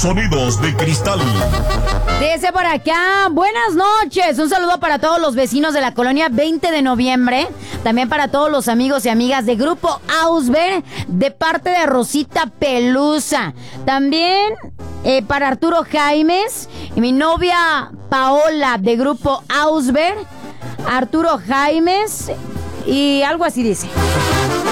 Sonidos de Cristal. Dice por acá, buenas noches. Un saludo para todos los vecinos de la colonia 20 de noviembre. También para todos los amigos y amigas de Grupo Ausberg, de parte de Rosita Pelusa. También para Arturo Jaimes y mi novia Paola de Grupo Ausberg. Arturo Jaimes y algo así dice.